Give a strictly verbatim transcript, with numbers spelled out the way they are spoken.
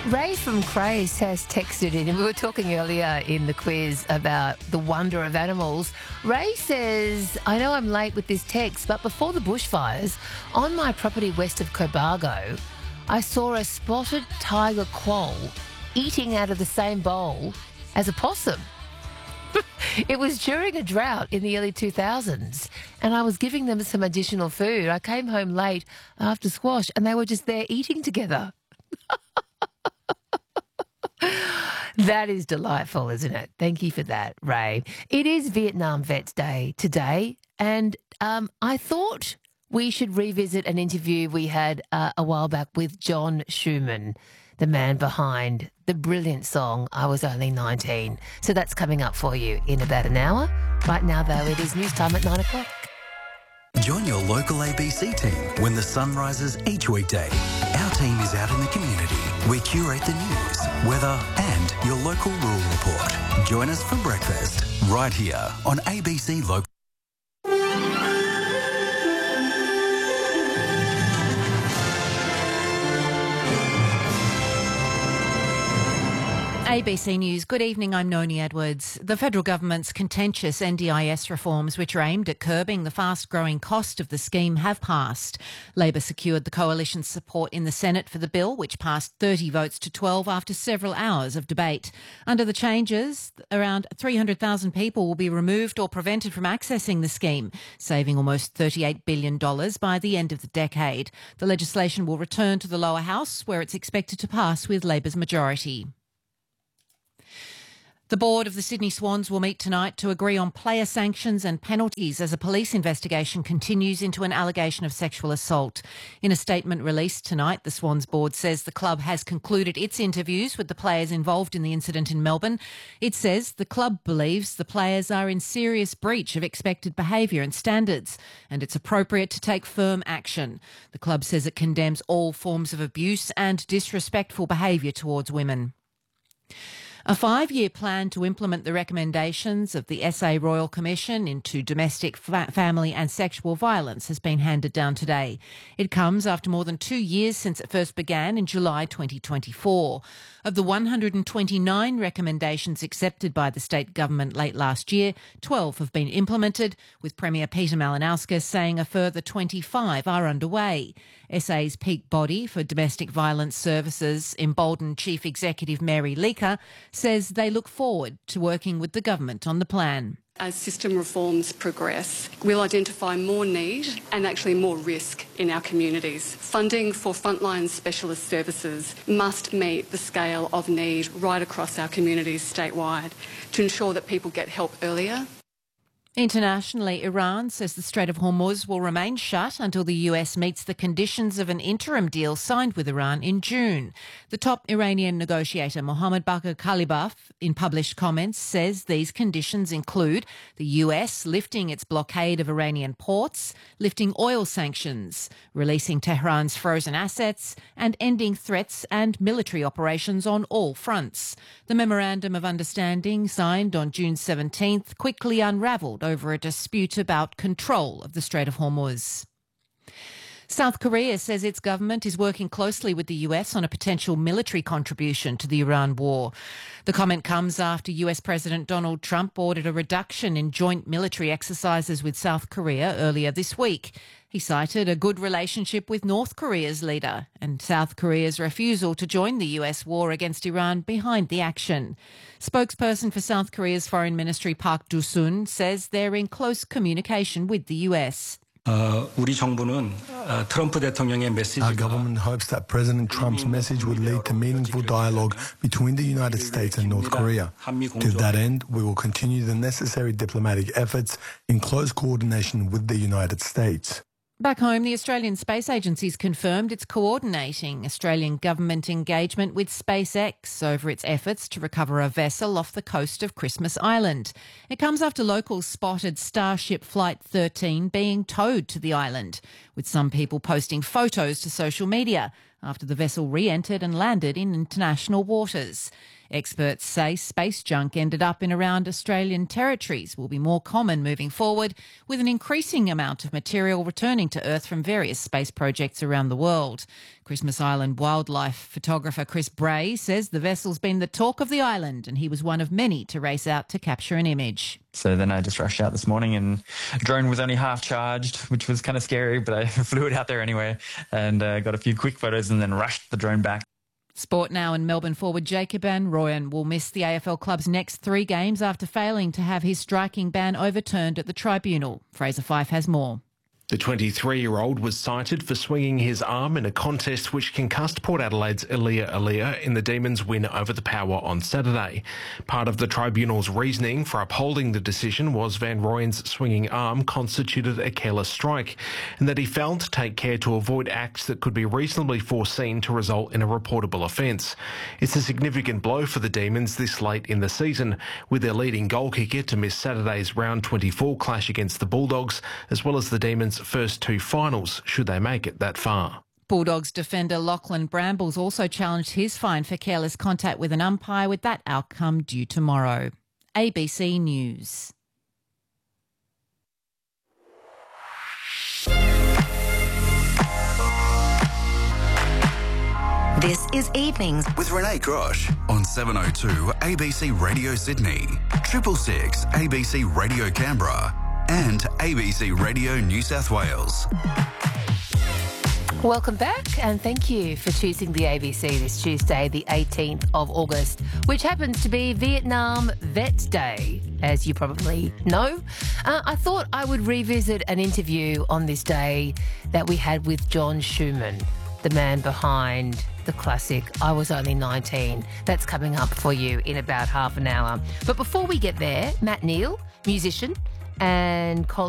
Ray from Craze has texted in, and we were talking earlier in the quiz about the wonder of animals. Ray says, I know I'm late with this text, but before the bushfires, on my property west of Cobargo, I saw a spotted tiger quoll eating out of the same bowl as a possum. It was during a drought in the early two thousands, and I was giving them some additional food. I came home late after squash, and they were just there eating together. That is delightful, isn't it? Thank you for that, Ray. It is Vietnam Vets Day today, and um, I thought we should revisit an interview we had uh, a while back with John Schumann, the man behind the brilliant song I Was Only nineteen. So that's coming up for you in about an hour. Right now, though, it is news time at nine o'clock. Join your local A B C team when the sun rises each weekday. Our team is out in the community. We curate the news, weather and your local rural report. Join us for breakfast right here on A B C Local. A B C News. Good evening, I'm Noni Edwards. The federal government's contentious N D I S reforms, which are aimed at curbing the fast-growing cost of the scheme, have passed. Labor secured the coalition's support in the Senate for the bill, which passed thirty votes to twelve after several hours of debate. Under the changes, around three hundred thousand people will be removed or prevented from accessing the scheme, saving almost thirty-eight billion dollars by the end of the decade. The legislation will return to the lower house, where it's expected to pass with Labor's majority. The board of the Sydney Swans will meet tonight to agree on player sanctions and penalties as a police investigation continues into an allegation of sexual assault. In a statement released tonight, the Swans board says the club has concluded its interviews with the players involved in the incident in Melbourne. It says the club believes the players are in serious breach of expected behaviour and standards, and it's appropriate to take firm action. The club says it condemns all forms of abuse and disrespectful behaviour towards women. A five-year plan to implement the recommendations of the S A Royal Commission into domestic, fa- family and sexual violence has been handed down today. It comes after more than two years since it first began in July twenty twenty-four. Of the one hundred twenty-nine recommendations accepted by the state government late last year, twelve have been implemented, with Premier Peter Malinauskas saying a further twenty-five are underway. S A's peak body for domestic violence services, Emboldened Chief Executive Mary Leaker, says they look forward to working with the government on the plan. As system reforms progress, we'll identify more need and actually more risk in our communities. Funding for frontline specialist services must meet the scale of need right across our communities statewide to ensure that people get help earlier. Internationally, Iran says the Strait of Hormuz will remain shut until the U S meets the conditions of an interim deal signed with Iran in June. The top Iranian negotiator, Mohammad Bakr Kalibaf, in published comments, says these conditions include the U S lifting its blockade of Iranian ports, lifting oil sanctions, releasing Tehran's frozen assets, and ending threats and military operations on all fronts. The Memorandum of Understanding, signed on June seventeenth, quickly unravelled over a dispute about control of the Strait of Hormuz. South Korea says its government is working closely with the U S on a potential military contribution to the Iran war. The comment comes after U S President Donald Trump ordered a reduction in joint military exercises with South Korea earlier this week. He cited a good relationship with North Korea's leader and South Korea's refusal to join the U S war against Iran behind the action. Spokesperson for South Korea's Foreign Ministry Park Do-sun says they're in close communication with the U S. Our government hopes that President Trump's message would lead to meaningful dialogue between the United States and North Korea. To that end, we will continue the necessary diplomatic efforts in close coordination with the United States. Back home, the Australian Space Agency's confirmed it's coordinating Australian government engagement with SpaceX over its efforts to recover a vessel off the coast of Christmas Island. It comes after locals spotted Starship Flight thirteen being towed to the island, with some people posting photos to social media after the vessel re-entered and landed in international waters. Experts say space junk ended up in around Australian territories will be more common moving forward, with an increasing amount of material returning to Earth from various space projects around the world. Christmas Island wildlife photographer Chris Bray says the vessel's been the talk of the island and he was one of many to race out to capture an image. So then I just rushed out this morning and the drone was only half charged, which was kind of scary, but I flew it out there anyway and uh, got a few quick photos and then rushed the drone back. Sport now, and Melbourne forward Jacob van Rooyen will miss the A F L club's next three games after failing to have his striking ban overturned at the tribunal. Fraser Fyfe has more. The twenty-three-year-old was cited for swinging his arm in a contest which concussed Port Adelaide's Elia Elia in the Demons' win over the Power on Saturday. Part of the tribunal's reasoning for upholding the decision was Van Rooyen's swinging arm constituted a careless strike and that he failed to take care to avoid acts that could be reasonably foreseen to result in a reportable offence. It's a significant blow for the Demons this late in the season, with their leading goal kicker to miss Saturday's round twenty-four clash against the Bulldogs, as well as the Demons' first two finals, should they make it that far. Bulldogs defender Lachlan Brambles also challenged his fine for careless contact with an umpire, with that outcome due tomorrow. A B C News. This is Evenings with Renee Grosh on seven oh two A B C Radio Sydney, triple six A B C Radio Canberra, and A B C Radio New South Wales. Welcome back, and thank you for choosing the A B C this Tuesday, the eighteenth of August, which happens to be Vietnam Vet Day, as you probably know. Uh, I thought I would revisit an interview on this day that we had with John Schumann, the man behind the classic I Was Only nineteen. That's coming up for you in about half an hour. But before we get there, Matt Neal, musician and colleague